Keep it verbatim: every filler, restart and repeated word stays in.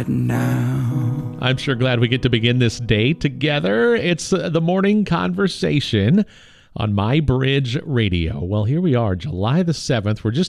now. I'm sure glad we get to begin this day together. It's uh, the morning conversation on My Bridge Radio. Well, here we are, July the seventh. We're just